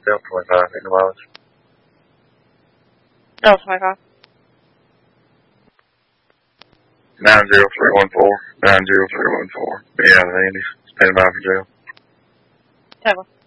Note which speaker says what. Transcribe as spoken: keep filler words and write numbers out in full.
Speaker 1: jail, twenty-five in the mileage.
Speaker 2: Oh, twenty-five.
Speaker 1: nine zero three one four, nine zero three one four. Yeah, the Andes. Standing by for jail.
Speaker 2: Ten.